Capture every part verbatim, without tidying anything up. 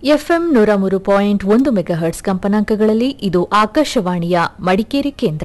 FM ನೂರ ಮೂರು point ಒಂದು ಮೆಗಾಹರ್ಟ್ಸ್ ಕಂಪನಾಂಕಗಳಲ್ಲಿ ಇದು ಆಕಾಶವಾಣಿಯ ಮಡಿಕೇರಿ ಕೇಂದ್ರ.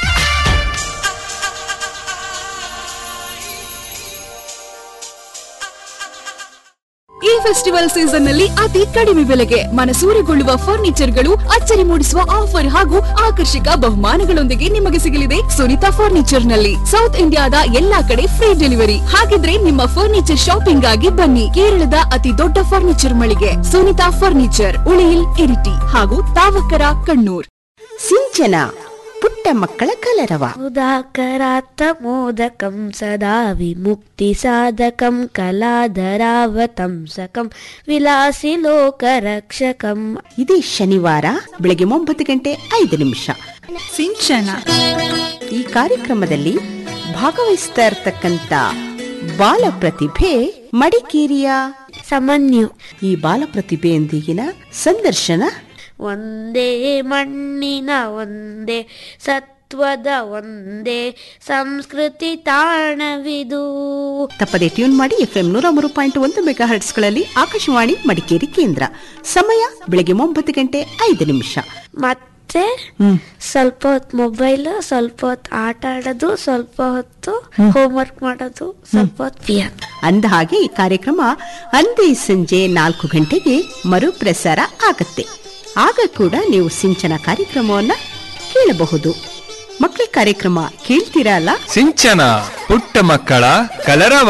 ಈ ಫೆಸ್ಟಿವಲ್ ಸೀಸನ್ ನಲ್ಲಿ ಅತಿ ಕಡಿಮೆ ಬೆಲೆಗೆ ಮನಸೂರೆಗೊಳ್ಳುವ ಫರ್ನಿಚರ್ಗಳು, ಅಚ್ಚರಿ ಮೂಡಿಸುವ ಆಫರ್ ಹಾಗೂ ಆಕರ್ಷಕ ಬಹುಮಾನಗಳೊಂದಿಗೆ ನಿಮಗೆ ಸಿಗಲಿದೆ ಸುನಿತಾ ಫರ್ನಿಚರ್ ನಲ್ಲಿ. ಸೌತ್ ಇಂಡಿಯಾದ ಎಲ್ಲಾ ಕಡೆ ಫ್ರೀ ಡೆಲಿವರಿ. ಹಾಗಿದ್ರೆ ನಿಮ್ಮ ಫರ್ನಿಚರ್ ಶಾಪಿಂಗ್ ಆಗಿ ಬನ್ನಿ. ಕೇರಳದ ಅತಿ ದೊಡ್ಡ ಫರ್ನಿಚರ್ ಮಳಿಗೆ ಸುನಿತಾ ಫರ್ನಿಚರ್, ಉಳಿಯಿಲ್, ಇರಿಟಿ ಹಾಗೂ ತಾವಕರ, ಕಣ್ಣೂರ್. ಸಿಂಚನ ಪುಟ್ಟ ಮಕ್ಕಳ ಕಲರವ. ಉದಾಕರಾತ್ತ ಮೋದಕಂ ಸದಾ ವಿಮುಕ್ತಿ ಸಾಧಕಂ ಕಲಾಧರಾವತಂಸಕಂ ವಿಲಾಸಿ ಲೋಕ ರಕ್ಷಕಂ. ಇದೇ ಶನಿವಾರ ಬೆಳಗ್ಗೆ ಒಂಬತ್ತು ಗಂಟೆ ಐದು ನಿಮಿಷ ಸಿಂಚನ. ಈ ಕಾರ್ಯಕ್ರಮದಲ್ಲಿ ಭಾಗವಹಿಸ್ತಾ ಇರ್ತಕ್ಕಂಥ ಬಾಲ ಪ್ರತಿಭೆ ಮಡಿಕೇರಿಯ ಸಮನ್ಯು. ಈ ಬಾಲ ಪ್ರತಿಭೆಯೊಂದಿಗಿನ ಸಂದರ್ಶನ. ಒಂದೇ ಮಣ್ಣಿನ ಒಂದೇ ಸತ್ವದ ಒಂದೇ ಸಂಸ್ಕೃತಿ ತಾಣವಿದು. ತಪ್ಪದೆ ಟ್ಯೂನ್ ಮಾಡಿ ಎಫ್ಎಂ ನೂರ ಮೂರು ಪಾಯಿಂಟ್ ಒಂದು ಮೆಗಾ ಹರ್ಟ್ಸ್ಗಳಲ್ಲಿ ಆಕಾಶವಾಣಿ ಮಡಿಕೇರಿ ಕೇಂದ್ರ. ಸಮಯ ಬೆಳಗ್ಗೆ ಒಂಬತ್ತು ಗಂಟೆ ಐದು ನಿಮಿಷ. ಮತ್ತೆ ಸ್ವಲ್ಪ ಹೊತ್ತು ಮೊಬೈಲ್, ಸ್ವಲ್ಪ ಹೊತ್ತು ಆಟ ಆಡೋದು, ಸ್ವಲ್ಪ ಹೊತ್ತು ಹೋಮ್ವರ್ಕ್ ಮಾಡೋದು, ಸ್ವಲ್ಪ ಹೊತ್ತು ಪಿಯಾನೋ. ಅಂದ ಹಾಗೆ ಈ ಕಾರ್ಯಕ್ರಮ ಅಂದೇ ಸಂಜೆ ನಾಲ್ಕು ಗಂಟೆಗೆ ಮರುಪ್ರಸಾರ ಆಗತ್ತೆ. ಆಗ ಕೂಡ ನೀವು ಸಿಂಚನ ಕಾರ್ಯಕ್ರಮವನ್ನ ಕೇಳಬಹುದು. ಮಕ್ಕಳ ಕಾರ್ಯಕ್ರಮ ಕೇಳ್ತೀರಾ ಅಲ್ಲ? ಸಿಂಚನ ಪುಟ್ಟ ಮಕ್ಕಳ ಕಲರವ.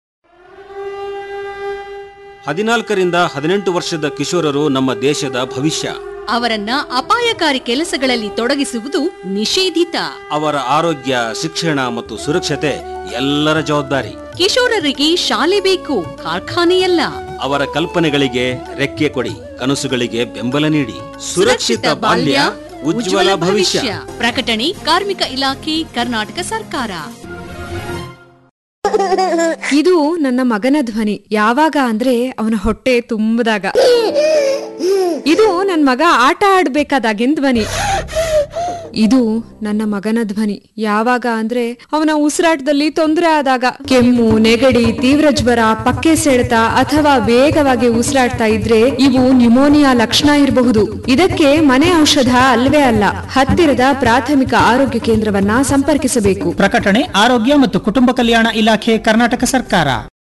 ಹದಿನಾಲ್ಕರಿಂದ ಹದಿನೆಂಟು ವರ್ಷದ ಕಿಶೋರರು ನಮ್ಮ ದೇಶದ ಭವಿಷ್ಯ. ಅವರನ್ನ ಅಪಾಯಕಾರಿ ಕೆಲಸಗಳಲ್ಲಿ ತೊಡಗಿಸುವುದು ನಿಷೇಧಿತ. ಅವರ ಆರೋಗ್ಯ, ಶಿಕ್ಷಣ ಮತ್ತು ಸುರಕ್ಷತೆ ಎಲ್ಲರ ಜವಾಬ್ದಾರಿ. ಕಿಶೋರರಿಗೆ ಶಾಲೆ ಬೇಕು, ಕಾರ್ಖಾನೆಯಲ್ಲ. ಅವರ ಕಲ್ಪನೆಗಳಿಗೆ ರೆಕ್ಕೆ ಕೊಡಿ, ಕನಸುಗಳಿಗೆ ಬೆಂಬಲ ನೀಡಿ. ಸುರಕ್ಷಿತ ಬಾಲ್ಯ, ಉಜ್ವಲ ಭವಿಷ್ಯ. ಪ್ರಕಟಣೆ ಕಾರ್ಮಿಕ ಇಲಾಖೆ, ಕರ್ನಾಟಕ ಸರ್ಕಾರ. ಇದು ನನ್ನ ಮಗನ ಧ್ವನಿ. ಯಾವಾಗ ಅಂದ್ರೆ ಅವನ ಹೊಟ್ಟೆ ತುಂಬದಾಗ. ಇದು ನನ್ನ ಮಗ ಆಟ ಆಡ್ಬೇಕಾದಾಗಿನ ಧ್ವನಿ. ಇದು ನನ್ನ ಮಗನ ಧ್ವನಿ ಯಾವಾಗ ಅಂದ್ರೆ ಅವನ ಉಸಿರಾಟದಲ್ಲಿ ತೊಂದರೆ ಆದಾಗ. ಕೆಮ್ಮು, ನೆಗಡಿ, ತೀವ್ರ ಜ್ವರ, ಪಕ್ಕೆ ಸೆಳೆತ ಅಥವಾ ವೇಗವಾಗಿ ಉಸಿರಾಡ್ತಾ ಇದ್ರೆ ಇವು ನ್ಯುಮೋನಿಯಾ ಲಕ್ಷಣ ಇರಬಹುದು. ಇದಕ್ಕೆ ಮನೆ ಔಷಧ ಅಲ್ವೇ ಅಲ್ಲ, ಹತ್ತಿರದ ಪ್ರಾಥಮಿಕ ಆರೋಗ್ಯ ಕೇಂದ್ರವನ್ನ ಸಂಪರ್ಕಿಸಬೇಕು. ಪ್ರಕಟಣೆ ಆರೋಗ್ಯ ಮತ್ತು ಕುಟುಂಬ ಕಲ್ಯಾಣ ಇಲಾಖೆ, ಕರ್ನಾಟಕ ಸರ್ಕಾರ.